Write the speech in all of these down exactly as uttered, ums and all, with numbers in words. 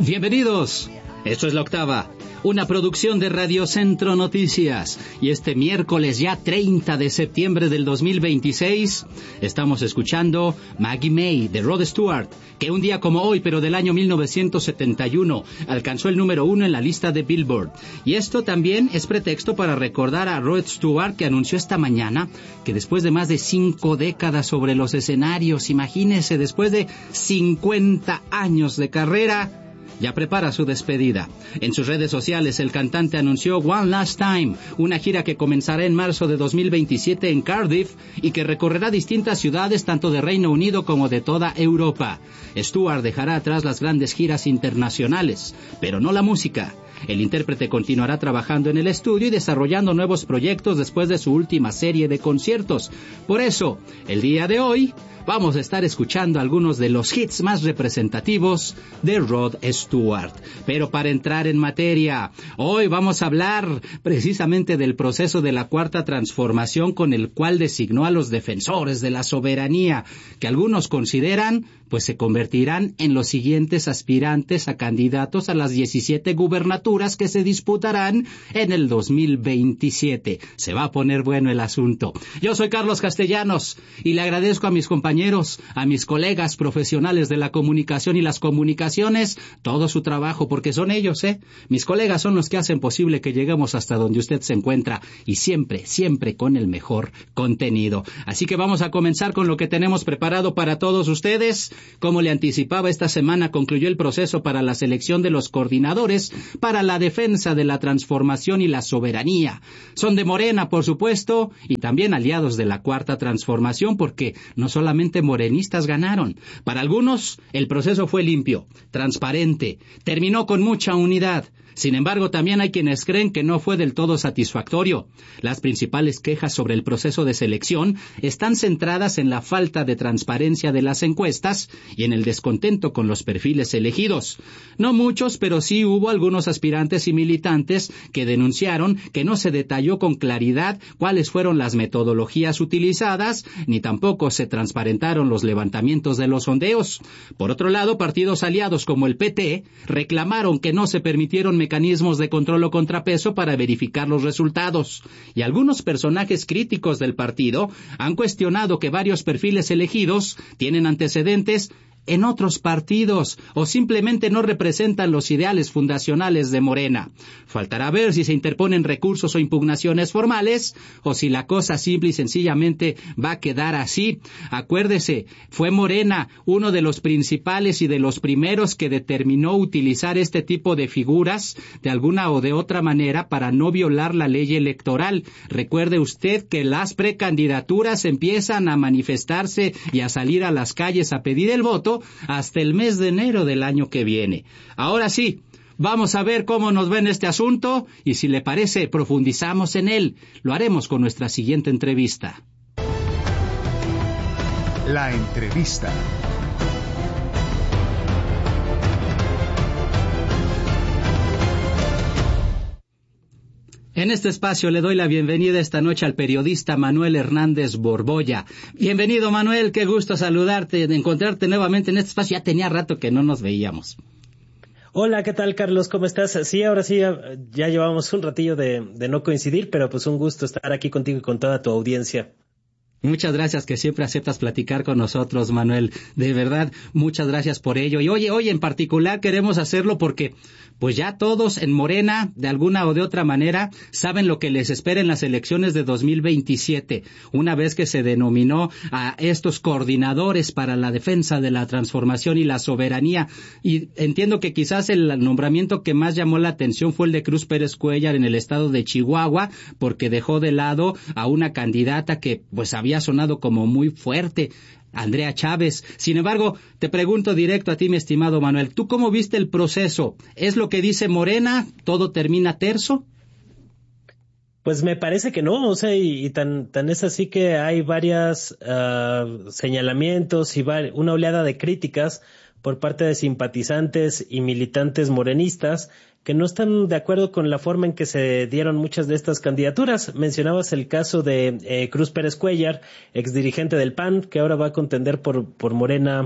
Bienvenidos. Esto es La Octava, una producción de Radio Centro Noticias. Y este miércoles ya treinta de septiembre del dos mil veintiséis, estamos escuchando Maggie May de Rod Stewart, que un día como hoy, pero del año mil novecientos setenta y uno, alcanzó el número uno en la lista de Billboard. Y esto también es pretexto para recordar a Rod Stewart, que anunció esta mañana que después de más de cinco décadas sobre los escenarios, imagínese, después de cincuenta años de carrera, ya prepara su despedida. En sus redes sociales, el cantante anunció One Last Time, una gira que comenzará en marzo de dos mil veintisiete en Cardiff y que recorrerá distintas ciudades tanto de Reino Unido como de toda Europa. Stewart dejará atrás las grandes giras internacionales, pero no la música. El intérprete continuará trabajando en el estudio y desarrollando nuevos proyectos después de su última serie de conciertos. Por eso, el día de hoy, vamos a estar escuchando algunos de los hits más representativos de Rod Stewart. Pero para entrar en materia, hoy vamos a hablar precisamente del proceso de la Cuarta Transformación, con el cual designó a los defensores de la soberanía, que algunos consideran pues se convertirán en los siguientes aspirantes a candidatos a las diecisiete gubernaturas que se disputarán en el dos mil veintisiete. Se va a poner bueno el asunto. Yo soy Carlos Castellanos y le agradezco a mis compañeros, a mis colegas profesionales de la comunicación y las comunicaciones, todo su trabajo, porque son ellos, ¿eh? Mis colegas son los que hacen posible que lleguemos hasta donde usted se encuentra, y siempre, siempre con el mejor contenido. Así que vamos a comenzar con lo que tenemos preparado para todos ustedes. Como le anticipaba, esta semana concluyó el proceso para la selección de los coordinadores para la defensa de la transformación y la soberanía. Son de Morena, por supuesto, y también aliados de la Cuarta Transformación, porque no solamente morenistas ganaron. Para algunos, el proceso fue limpio, transparente, terminó con mucha unidad. Sin embargo, también hay quienes creen que no fue del todo satisfactorio. Las principales quejas sobre el proceso de selección están centradas en la falta de transparencia de las encuestas y en el descontento con los perfiles elegidos. No muchos, pero sí hubo algunos aspirantes y militantes que denunciaron que no se detalló con claridad cuáles fueron las metodologías utilizadas, ni tampoco se transparentaron los levantamientos de los sondeos. Por otro lado, partidos aliados como el P T reclamaron que no se permitieron mecanismos de control o contrapeso para verificar los resultados. Y algunos personajes críticos del partido han cuestionado que varios perfiles elegidos tienen antecedentes en otros partidos o simplemente no representan los ideales fundacionales de Morena. Faltará ver si se interponen recursos o impugnaciones formales o si la cosa simple y sencillamente va a quedar así. Acuérdese, fue Morena uno de los principales y de los primeros que determinó utilizar este tipo de figuras de alguna o de otra manera para no violar la ley electoral. Recuerde usted que las precandidaturas empiezan a manifestarse y a salir a las calles a pedir el voto hasta el mes de enero del año que viene. Ahora sí, vamos a ver cómo nos va en este asunto y, si le parece, profundizamos en él. Lo haremos con nuestra siguiente entrevista. La entrevista. En este espacio le doy la bienvenida esta noche al periodista Manuel Hernández Borbolla. Bienvenido, Manuel, qué gusto saludarte, de encontrarte nuevamente en este espacio. Ya tenía rato que no nos veíamos. Hola, ¿qué tal, Carlos? ¿Cómo estás? Sí, ahora sí, ya, ya llevamos un ratillo de, de no coincidir, pero pues un gusto estar aquí contigo y con toda tu audiencia. Muchas gracias que siempre aceptas platicar con nosotros, Manuel. De verdad, muchas gracias por ello. Y oye, hoy en particular queremos hacerlo porque pues ya todos en Morena, de alguna o de otra manera, saben lo que les espera en las elecciones de dos mil veintisiete, una vez que se denominó a estos coordinadores para la defensa de la transformación y la soberanía. Y entiendo que quizás el nombramiento que más llamó la atención fue el de Cruz Pérez Cuéllar en el estado de Chihuahua, porque dejó de lado a una candidata que pues había sonado como muy fuerte, Andrea Chávez. Sin embargo, te pregunto directo a ti, mi estimado Manuel, ¿tú cómo viste el proceso? ¿Es lo que dice Morena? ¿Todo termina terso? Pues me parece que no, o sea, y, y tan tan es así que hay varias uh, señalamientos y var- una oleada de críticas por parte de simpatizantes y militantes morenistas que no están de acuerdo con la forma en que se dieron muchas de estas candidaturas. Mencionabas el caso de eh, Cruz Pérez Cuéllar, exdirigente del P A N, que ahora va a contender por, por Morena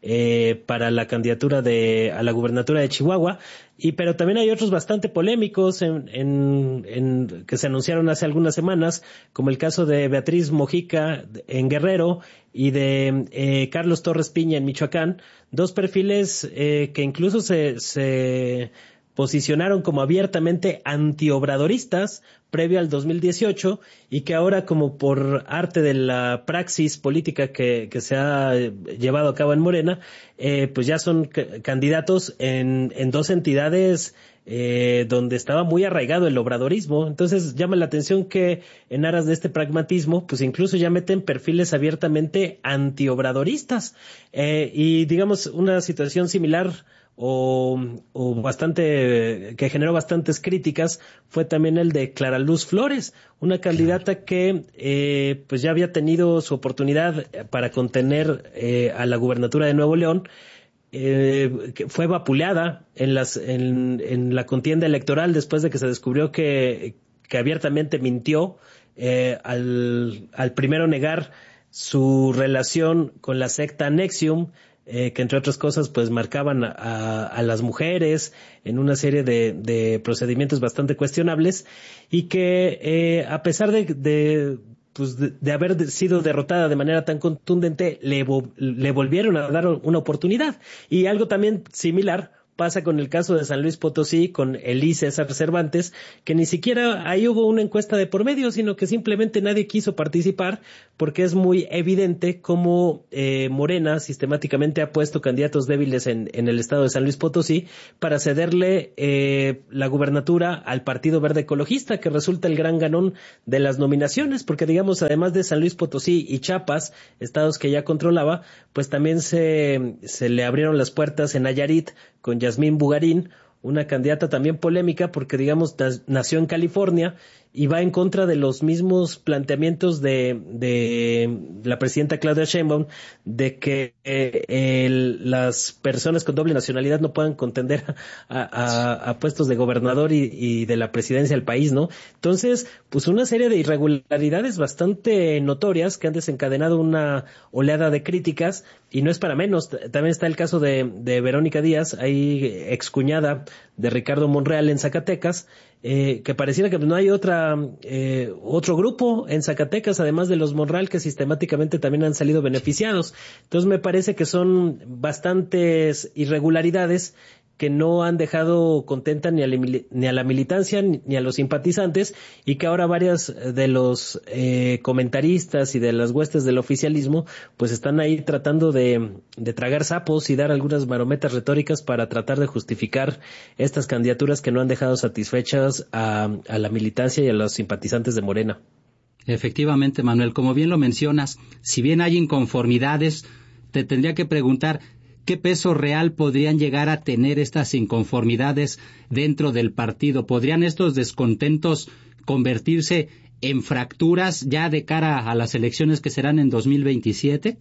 eh, para la candidatura de a la gubernatura de Chihuahua. Y pero también hay otros bastante polémicos en, en, en que se anunciaron hace algunas semanas, como el caso de Beatriz Mojica en Guerrero y de eh, Carlos Torres Piña en Michoacán, dos perfiles eh, que incluso se, se posicionaron como abiertamente antiobradoristas previo al dos mil dieciocho y que ahora, como por arte de la praxis política que, que se ha llevado a cabo en Morena, eh, pues ya son c- candidatos en, en dos entidades eh, donde estaba muy arraigado el obradorismo. Entonces llama la atención que en aras de este pragmatismo, pues incluso ya meten perfiles abiertamente antiobradoristas. Eh, y digamos, una situación similar o, o bastante, que generó bastantes críticas, fue también el de Clara Luz Flores, una candidata que eh, pues ya había tenido su oportunidad para contener eh, a la gubernatura de Nuevo León, eh, que fue vapuleada en las, en, en la contienda electoral después de que se descubrió que, que abiertamente mintió eh, al, al primero negar su relación con la secta Nexium, Eh, que entre otras cosas pues marcaban a, a las mujeres en una serie de, de procedimientos bastante cuestionables, y que eh, a pesar de, de pues de, de haber sido derrotada de manera tan contundente, le, le volvieron a dar una oportunidad. Y algo también similar pasa con el caso de San Luis Potosí, con Elí César Cervantes, que ni siquiera ahí hubo una encuesta de por medio, sino que simplemente nadie quiso participar, porque es muy evidente cómo eh, Morena sistemáticamente ha puesto candidatos débiles en, en el estado de San Luis Potosí para cederle eh, la gubernatura al Partido Verde Ecologista, que resulta el gran ganón de las nominaciones, porque digamos, además de San Luis Potosí y Chiapas, estados que ya controlaba, pues también se, se le abrieron las puertas en Nayarit con Yasmín Bugarín, una candidata también polémica porque, digamos, nació en California y va en contra de los mismos planteamientos de, de la presidenta Claudia Sheinbaum, de que eh, el, las personas con doble nacionalidad no puedan contender a, a, a puestos de gobernador y, y de la presidencia del país, ¿no? Entonces, pues una serie de irregularidades bastante notorias que han desencadenado una oleada de críticas, y no es para menos. También está el caso de, de Verónica Díaz, ahí excuñada de Ricardo Monreal en Zacatecas, eh, que pareciera que no hay otra eh, otro grupo en Zacatecas, además de los Monreal, que sistemáticamente también han salido beneficiados. Entonces me parece que son bastantes irregularidades que no han dejado contenta ni a, la, ni a la militancia ni a los simpatizantes, y que ahora varias de los eh, comentaristas y de las huestes del oficialismo pues están ahí tratando de, de tragar sapos y dar algunas marometas retóricas para tratar de justificar estas candidaturas que no han dejado satisfechas a, a la militancia y a los simpatizantes de Morena. Efectivamente, Manuel, como bien lo mencionas, si bien hay inconformidades, te tendría que preguntar ¿qué peso real podrían llegar a tener estas inconformidades dentro del partido? ¿Podrían estos descontentos convertirse en fracturas ya de cara a las elecciones que serán en dos mil veintisiete?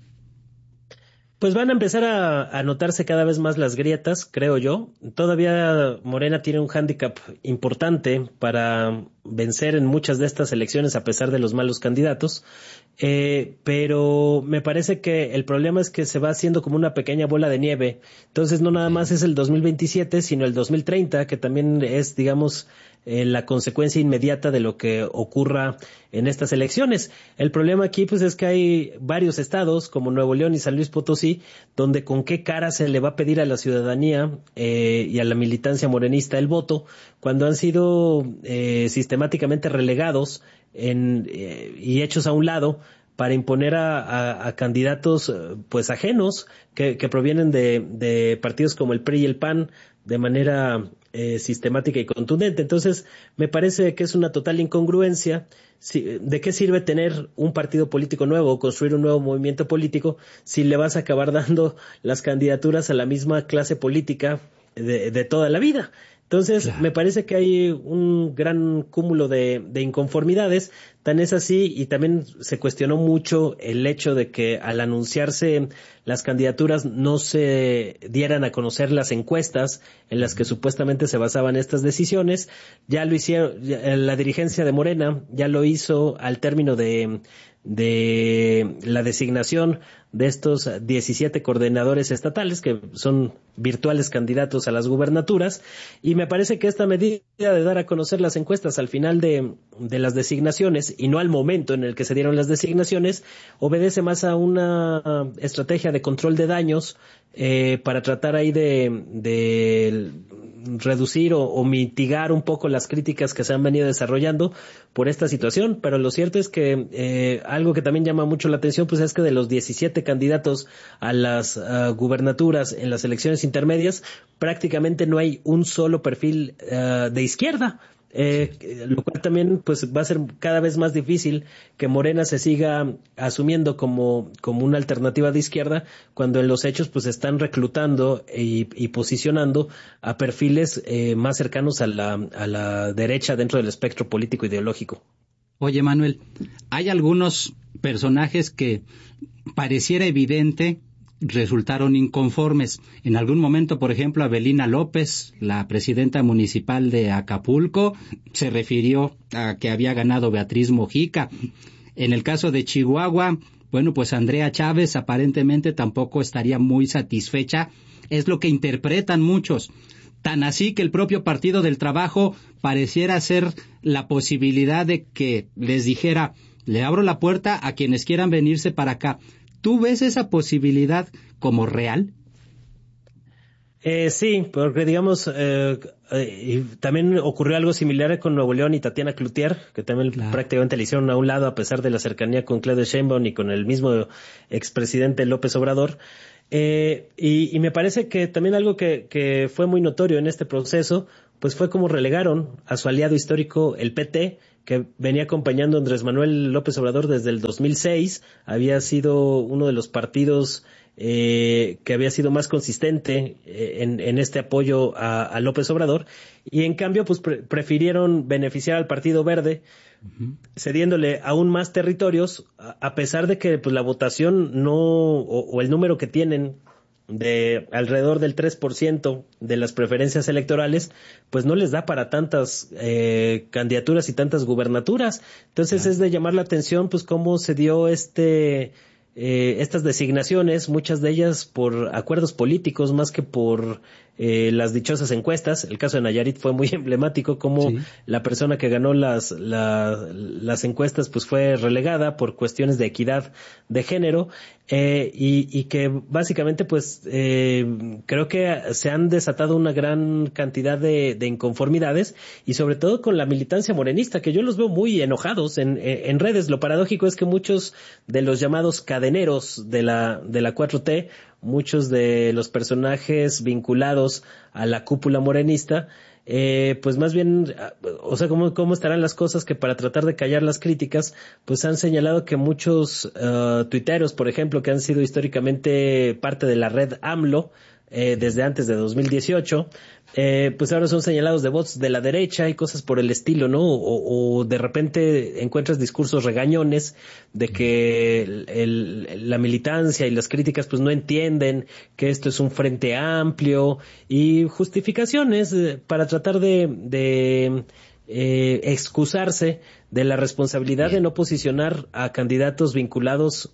Pues van a empezar a, a notarse cada vez más las grietas, creo yo. Todavía Morena tiene un hándicap importante para vencer en muchas de estas elecciones a pesar de los malos candidatos. Eh, pero me parece que el problema es que se va haciendo como una pequeña bola de nieve. Entonces no nada más es el dos mil veintisiete, sino el dos mil treinta, que también es, digamos, eh, la consecuencia inmediata de lo que ocurra en estas elecciones. El problema aquí pues es que hay varios estados como Nuevo León y San Luis Potosí donde con qué cara se le va a pedir a la ciudadanía eh, y a la militancia morenista el voto cuando han sido eh, sistemáticamente relegados en, eh, y hechos a un lado para imponer a, a, a candidatos pues ajenos que, que provienen de, de partidos como el P R I y el P A N de manera eh, sistemática y contundente. Entonces me parece que es una total incongruencia. ¿De qué sirve tener un partido político nuevo o construir un nuevo movimiento político si le vas a acabar dando las candidaturas a la misma clase política de, de toda la vida? Entonces, claro, me parece que hay un gran cúmulo de, de inconformidades. tan es así, y también se cuestionó mucho el hecho de que al anunciarse las candidaturas no se dieran a conocer las encuestas en las que supuestamente se basaban estas decisiones. Ya lo hicieron, ya, la dirigencia de Morena ya lo hizo al término de de la designación de estos diecisiete coordinadores estatales que son virtuales candidatos a las gubernaturas, y me parece que esta medida de dar a conocer las encuestas al final de, de las designaciones y no al momento en el que se dieron las designaciones obedece más a una estrategia de control de daños eh, para tratar ahí de, de reducir o, o mitigar un poco las críticas que se han venido desarrollando por esta situación, pero lo cierto es que eh, algo que también llama mucho la atención pues es que de los diecisiete candidatos a las uh, gubernaturas en las elecciones intermedias prácticamente no hay un solo perfil uh, de izquierda. Eh, lo cual también pues va a ser cada vez más difícil que Morena se siga asumiendo como, como una alternativa de izquierda cuando en los hechos pues están reclutando y, y posicionando a perfiles eh, más cercanos a la, a la derecha dentro del espectro político ideológico. Oye, Manuel, hay algunos personajes que pareciera evidente resultaron inconformes. En algún momento, por ejemplo, Avelina López, la presidenta municipal de Acapulco, se refirió a que había ganado Beatriz Mojica. En el caso de Chihuahua, bueno, pues Andrea Chávez aparentemente tampoco estaría muy satisfecha. Es lo que interpretan muchos. Tan así que el propio Partido del Trabajo pareciera ser la posibilidad de que les dijera, le abro la puerta a quienes quieran venirse para acá. ¿Tú ves esa posibilidad como real? Eh, sí, porque digamos, eh, eh, también ocurrió algo similar con Nuevo León y Tatiana Cloutier, que también claro. prácticamente le hicieron a un lado a pesar de la cercanía con Claudia Sheinbaum y con el mismo expresidente López Obrador. Eh, y, y me parece que también algo que, que fue muy notorio en este proceso, pues fue como relegaron a su aliado histórico, el P T, que venía acompañando a Andrés Manuel López Obrador desde el dos mil seis, había sido uno de los partidos eh, que había sido más consistente eh, en, en este apoyo a, a López Obrador, y en cambio pues pre- prefirieron beneficiar al Partido Verde, uh-huh. cediéndole aún más territorios, a, a pesar de que pues la votación no, o, o el número que tienen de alrededor del tres por ciento de las preferencias electorales, pues no les da para tantas eh, candidaturas y tantas gubernaturas. Entonces claro. es de llamar la atención pues cómo se dio este eh, estas designaciones, muchas de ellas por acuerdos políticos más que por eh, las dichosas encuestas. El caso de Nayarit fue muy emblemático, como sí. la persona que ganó las, la, las encuestas pues fue relegada por cuestiones de equidad de género, eh, y, y que básicamente pues eh, creo que se han desatado una gran cantidad de, de inconformidades, y sobre todo con la militancia morenista, que yo los veo muy enojados en, en redes. Lo paradójico es que muchos de los llamados cadeneros de la, de la cuatro T, muchos de los personajes vinculados a la cúpula morenista, eh, pues más bien, o sea, ¿cómo, cómo estarán las cosas? Que para tratar de callar las críticas, pues han señalado que muchos uh, tuiteros, por ejemplo, que han sido históricamente parte de la red AMLO, eh, desde antes de dos mil dieciocho, eh, pues ahora son señalados de bots de la derecha y cosas por el estilo, ¿no? O, o de repente encuentras discursos regañones de que el, el, la militancia y las críticas pues no entienden que esto es un frente amplio, y justificaciones eh, para tratar de, de eh, excusarse de la responsabilidad de no posicionar a candidatos vinculados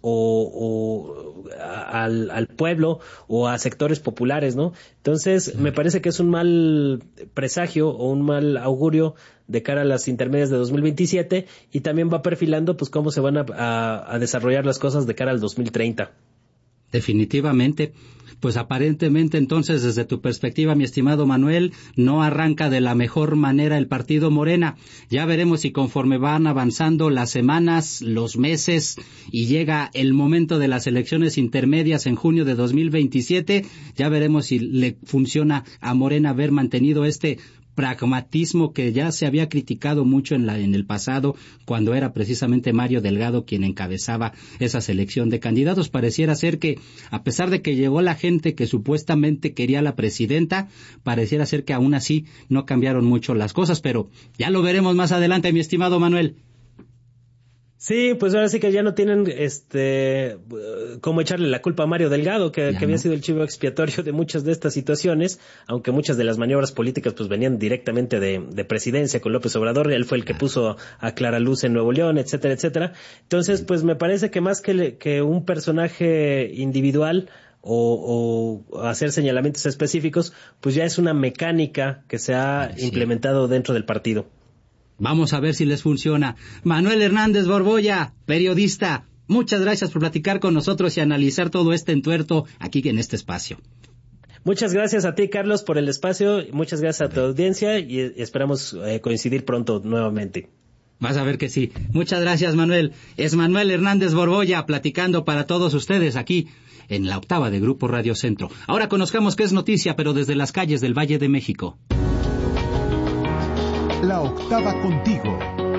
o, o a, al, al pueblo o a sectores populares, ¿no? Entonces, me parece que es un mal presagio o un mal augurio de cara a las intermedias de dos mil veintisiete, y también va perfilando pues cómo se van a, a, a desarrollar las cosas de cara al dos mil treinta. Definitivamente. Pues aparentemente entonces, desde tu perspectiva, mi estimado Manuel, no arranca de la mejor manera el partido Morena. Ya veremos si conforme van avanzando las semanas, los meses, y llega el momento de las elecciones intermedias en junio de dos mil veintisiete, ya veremos si le funciona a Morena haber mantenido este pragmatismo que ya se había criticado mucho en la en el pasado, cuando era precisamente Mario Delgado quien encabezaba esa selección de candidatos. Pareciera ser que, a pesar de que llegó la gente que supuestamente quería la presidenta, pareciera ser que aún así no cambiaron mucho las cosas, pero ya lo veremos más adelante, mi estimado Manuel. Sí, pues ahora sí que ya no tienen este cómo echarle la culpa a Mario Delgado, que, que había sido el chivo expiatorio de muchas de estas situaciones, aunque muchas de las maniobras políticas pues venían directamente de, de presidencia con López Obrador. Él fue el que puso a Clara Luz en Nuevo León, etcétera, etcétera. Entonces, pues me parece que más que, le, que un personaje individual o, o hacer señalamientos específicos, pues ya es una mecánica que se ha sí. implementado dentro del partido. Vamos a ver si les funciona. Manuel Hernández Borbolla, periodista, muchas gracias por platicar con nosotros y analizar todo este entuerto aquí en este espacio. Muchas gracias a ti, Carlos, por el espacio. Muchas gracias a tu audiencia y esperamos eh, coincidir pronto nuevamente. Vas a ver que sí. Muchas gracias, Manuel. Es Manuel Hernández Borbolla platicando para todos ustedes aquí en la octava de Grupo Radio Centro. Ahora conozcamos qué es noticia, pero desde las calles del Valle de México. La octava contigo.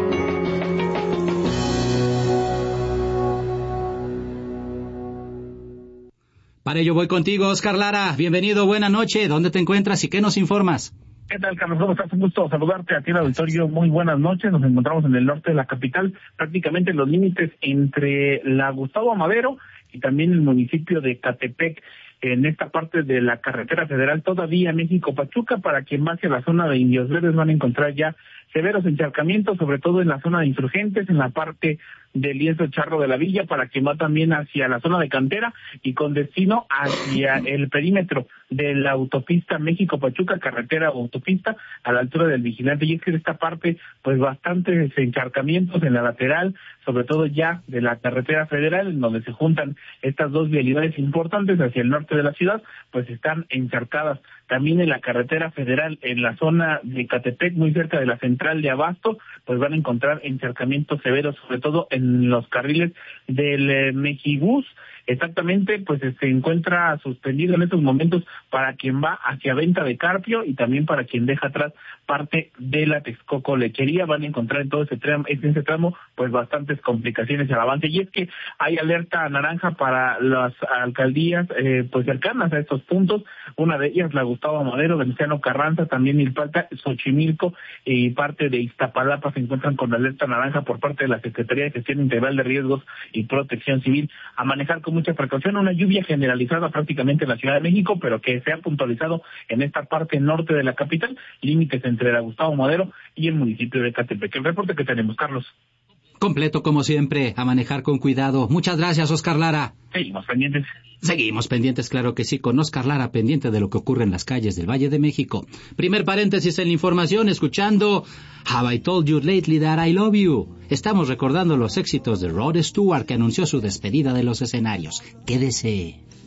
Para ello voy contigo, Oscar Lara. Bienvenido, buena noche. ¿Dónde te encuentras y qué nos informas? ¿Qué tal, Carlos? ¿Cómo estás? Un gusto saludarte aquí en el auditorio. Muy buenas noches. Nos encontramos en el norte de la capital, prácticamente en los límites entre la Gustavo Amadero y también el municipio de Catepec. En esta parte de la carretera federal, todavía México-Pachuca, para quien va hacia la zona de Indios Verdes van a encontrar ya severos encharcamientos, sobre todo en la zona de Insurgentes, en la parte del lienzo Charro de la Villa, para quien va también hacia la zona de Cantera y con destino hacia el perímetro de la autopista México-Pachuca, carretera o autopista, a la altura del Vigilante. Y es que en esta parte, pues bastantes encharcamientos en la lateral, sobre todo ya de la carretera federal, en donde se juntan estas dos vialidades importantes hacia el norte de la ciudad, pues están encharcadas. También en la carretera federal, en la zona de Catepec, muy cerca de la central de Abasto, pues van a encontrar encharcamientos severos, sobre todo en los carriles del eh, Mejibús. Exactamente, pues se encuentra suspendido en estos momentos para quien va hacia Venta de Carpio y también para quien deja atrás parte de la Texcoco Lechería. Van a encontrar en todo ese tramo, en ese tramo pues bastantes complicaciones al avance. Y es que hay alerta naranja para las alcaldías eh, pues cercanas a estos puntos. Una de ellas, la Gustavo Amadero, Venustiano Carranza, también Milpalta, Xochimilco y parte de Iztapalapa se encuentran con alerta naranja por parte de la Secretaría de Gestión Integral de Riesgos y Protección Civil. A manejar con mucha precaución, una lluvia generalizada prácticamente en la Ciudad de México, pero que se ha puntualizado en esta parte norte de la capital, límites entre la Gustavo Amadero y el municipio de Catepec. El reporte que tenemos, Carlos. Completo como siempre, a manejar con cuidado. Muchas gracias, Oscar Lara. Seguimos pendientes. Seguimos pendientes, claro que sí, con Oscar Lara, pendiente de lo que ocurre en las calles del Valle de México. Primer paréntesis en la información, escuchando Have I Told You Lately That I Love You. Estamos recordando los éxitos de Rod Stewart, que anunció su despedida de los escenarios. Quédese.